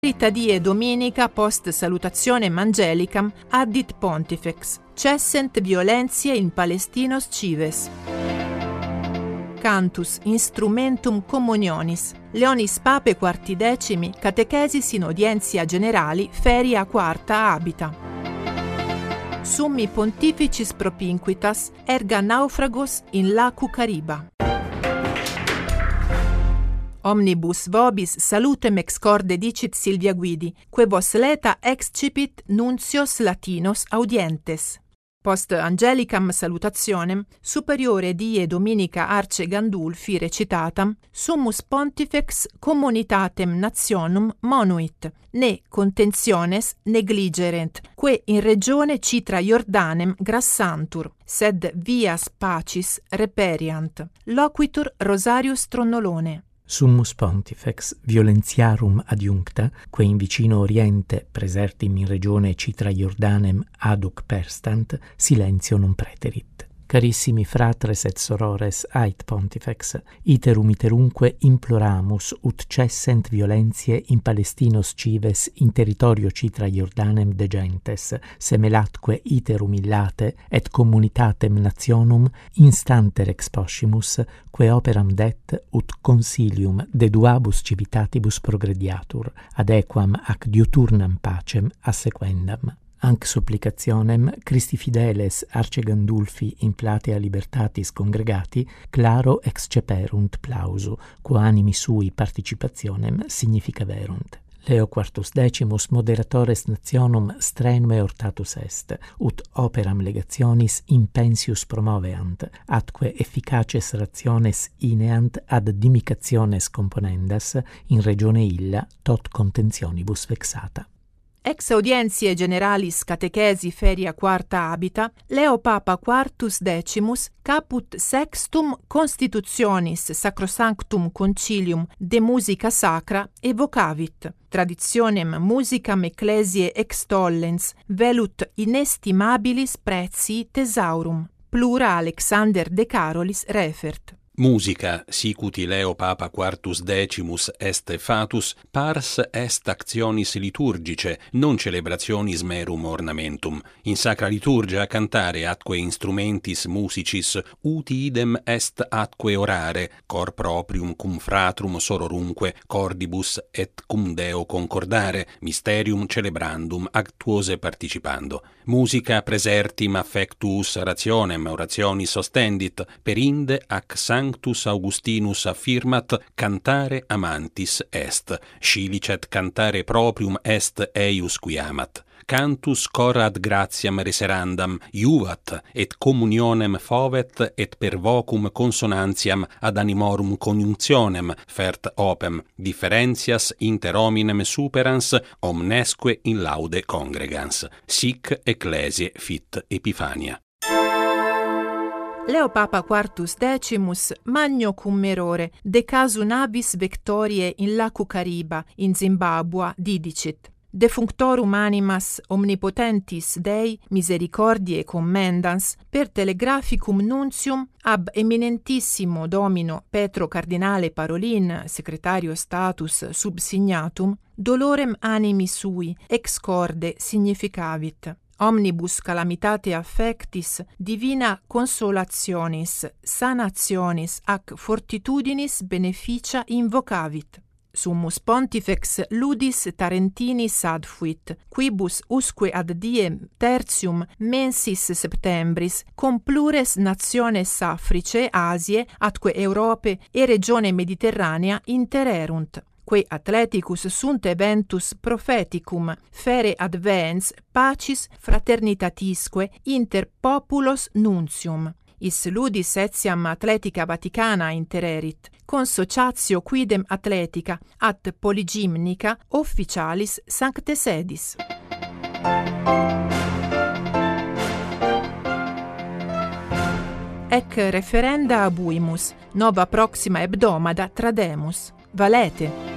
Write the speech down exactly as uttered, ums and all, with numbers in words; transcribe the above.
Rita die Dominica post salutationem angelicam addit pontifex, cessent violentiae in Palestinos cives. Cantus instrumentum communionis, Leonis Pape quartidecimi, catechesis in audientia generali, feria quarta habita. Summi pontificis propinquitas, erga naufragos in lacu Cariba. Omnibus vobis salutem ex corde dicit Silvia Guidi, que vos leta excipit nuncios latinos audientes. Post angelicam salutationem, superiore die Dominica Arce Gandulfi recitatam, summus pontifex communitatem nationum monuit, ne contentiones negligerent, que in regione Citra Iordanem grassantur, sed vias pacis reperiant. Loquitur Rosarius Tronnolone. Summus pontifex violentiarum adjuncta, que in vicino Oriente presertim in regione Citra Iordanem aduc perstant, silentio non preterit. Carissimi fratres et sorores ait pontifex, iterum iterumque imploramus ut cessent violentiae in Palestinos cives in territorio Citra Iordanem de gentes, semelatque iterum illate et communitatem nationum instanter exposcimus, que operam det ut consilium de duabus civitatibus progrediatur, adequam ac diuturnam pacem assequendam. Anc supplicationem Christi fideles Arce Gandulfi in platea libertatis congregati claro exceperunt plausu, quo animi sui participationem significaverunt. Leo quartus decimus moderatores nationum strenue ortatus est, ut operam legationis impensius promoveant, atque efficaces rationes ineant ad dimicationes componendas in regione illa tot contentionibus vexata. Ex audientiae generalis catechesi feria quarta habita, Leo Papa quartus decimus caput sextum constitutionis sacrosanctum concilium de musica sacra evocavit. Traditionem musicam ecclesiae extollens, velut inestimabilis prezii thesaurum. Plura Alexander de Carolis refert. Musica, sicuti Leo Papa quartus decimus est fatus, pars est actionis liturgice, non celebrationis merum ornamentum. In sacra liturgia cantare atque instrumentis musicis uti idem est atque orare, cor proprium cum fratrum sororumque cordibus et cum Deo concordare, mysterium celebrandum actuose participando. Musica presertim affectus rationem orationis ostendit, perinde ac Sanctus Augustinus affirmat cantare amantis est, scilicet cantare proprium est eius qui amat. Cantus cor ad gratiam reserandam iuvat, et communionem fovet, et per vocum consonantiam ad animorum coniunctionem fert opem, differentias inter hominem superans, omnesque in laude congregans. Sic ecclesiae fit Epifania. Leo Papa quartus decimus magno cum errore de casu navis vectoriae in lacu Cariba in Zimbabua didicit. Defunctorum animas omnipotentis Dei misericordiae commendans per telegraphicum nuntium ab eminentissimo Domino Petro Cardinale Parolin, secretario status subsignatum, dolorem animi sui ex corde significavit. Omnibus calamitate affectis divina consolationis, sanationis ac fortitudinis beneficia invocavit. Summus pontifex ludis Tarentinis adfuit, quibus usque ad diem tertium mensis septembris com plures nationes Africe, Asie, atque Europe e regione Mediterranea intererunt. Que atleticus sunt eventus propheticum fere advens pacis fraternitatisque inter populos nuntium. Is ludis etiam atletica Vaticana intererit, consociatio quidem atletica at polygymnica officialis sancte sedis. Ec referenda abuimus, nova proxima hebdomada trademus. Valete!